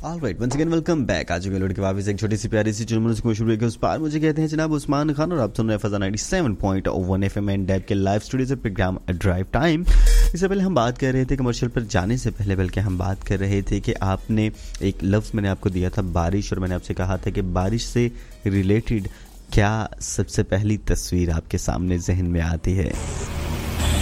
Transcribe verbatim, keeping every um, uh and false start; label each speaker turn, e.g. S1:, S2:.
S1: Alright, once again welcome back. आज के load के वापस एक छोटी सी प्यारी सी चुनमुन को शुरू के उस पार मुझे कहते हैं जनाब उस्मान खान और आप सुन रहे हैं फजा ninety seven point one FM and dab के लाइव स्टूडियो से प्रोग्राम ड्राइव टाइम। इससे पहले हम बात कर रहे थे कमर्शियल पर जाने से पहले, बल्कि हम बात कर रहे थे कि आपने एक लफ्ज़ मैंने आपको दिया था बारिश, और मैंने आपसे कहा था कि बारिश से रिलेटेड क्या सबसे पहली तस्वीर आपके सामने जहन में आती है।